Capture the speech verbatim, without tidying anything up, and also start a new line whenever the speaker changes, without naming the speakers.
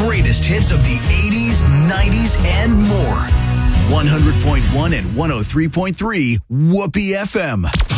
greatest hits of the eighties, nineties, and more. one hundred point one and one oh three point three Whoopee F M.